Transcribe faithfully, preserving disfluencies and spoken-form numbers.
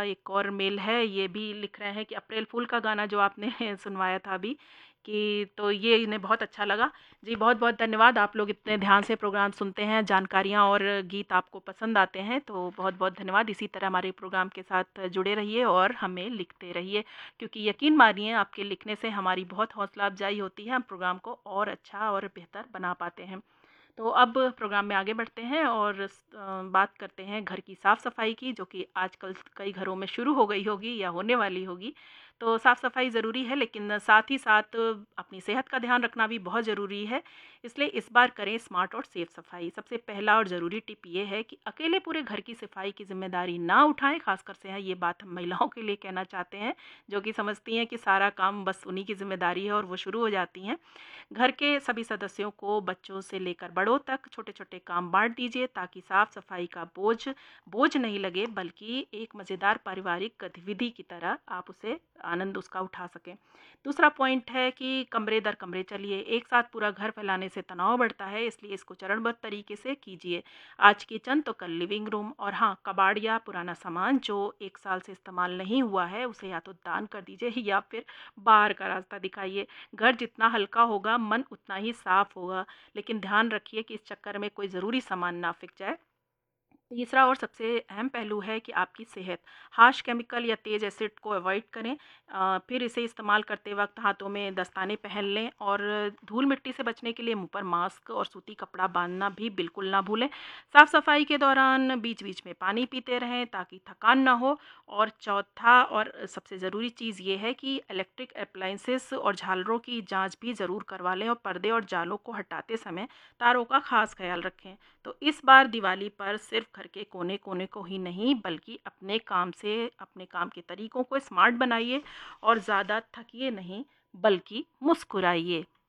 एक और मेल है, ये भी लिख रहे हैं कि अप्रैल फूल का गाना जो आपने सुनवाया था अभी, कि तो ये इन्हें बहुत अच्छा लगा। जी, बहुत-बहुत धन्यवाद, आप लोग इतने ध्यान से प्रोग्राम सुनते हैं, जानकारियाँ और गीत आपको पसंद आते हैं, तो बहुत-बहुत धन्यवाद। इसी तरह हमारे प्रोग्राम के साथ जुड़े रहिए और हमें लिखते रहिए, क्योंकि यकीन मानिए आपके लिखने से हमारी बहुत हौसला अफ़ज़ाई होती है, हम प्रोग्राम को और अच्छा और बेहतर बना पाते हैं। तो अब प्रोग्राम में आगे बढ़ते हैं और स अ, बात करते हैं घर की साफ़-सफ़ाई की, जो कि आजकल कई घरों में शुरू हो गई होगी या होने वाली होगी। तो साफ़-सफ़ाई ज़रूरी है, लेकिन साथ ही साथ अपनी सेहत का ध्यान रखना भी बहुत ज़रूरी है, इसलिए इस बार करें स्मार्ट और सेफ सफ़ाई। सबसे पहला और ज़रूरी टिप ये है कि अकेले पूरे घर की सफ़ाई की ज़िम्मेदारी ना उठाएँ, ख़ासकर से ये बात हम महिलाओं के लिए कहना चाहते हैं, जो कि समझती हैं कि सारा काम बस उन्हीं की ज़िम्मेदारी है और वो शुरू हो जाती हैं। घर के सभी सदस्यों को बच्चों से लेकर बड़ों तक छोटे-छोटे काम बाँट दीजिए, ताकि साफ-सफाई का बोझ बोझ नहीं लगे, बल्कि एक मज़ेदार पारिवारिक गतिविधि की तरह आप उसे आनंद उसका उठा सकें। दूसरा पॉइंट है कि कमरे दर कमरे चलिए, एक साथ पूरा घर फैलाने से तनाव बढ़ता है, इसलिए इसको चरणबद्ध तरीके से कीजिए। आज किचन तो कल लिविंग रूम, और हाँ, कबाड़ या पुराना सामान जो एक साल से इस्तेमाल नहीं हुआ है, उसे या तो दान कर दीजिए या फिर बाहर का रास्ता दिखाइए। घर जितना हल्का होगा, मन उतना ही साफ होगा, लेकिन ध्यान रखिए कि इस चक्कर में कोई ज़रूरी सामान ना फ़िक जाए। तीसरा और सबसे अहम पहलू है कि आपकी सेहत। हार्श केमिकल या तेज़ एसिड को अवॉइड करें। अ, फिर इसे इस्तेमाल करते वक़्त हाथों में दस्ताने पहन लें, और धूल-मिट्टी से बचने के लिए मुँह पर मास्क और सूती कपड़ा बाँधना भी बिल्कुल ना भूलें। साफ-सफाई के दौरान बीच-बीच में पानी पीते रहें, ताकि थकान ना हो। और चौथा और सबसे ज़रूरी चीज़ ये है कि इलेक्ट्रिक एप्लायंसेस और झालरों की जाँच भी ज़रूर करवा लें, और पर्दे और जालों को हटाते समय तारों का ख़ास ख़्याल रखें। तो इस बार दिवाली पर सिर्फ घर के कोने-कोने को ही नहीं, बल्कि अपने काम से अपने काम के तरीकों को स्मार्ट बनाइए, और ज़्यादा थकिए नहीं, बल्कि मुस्कुराइए।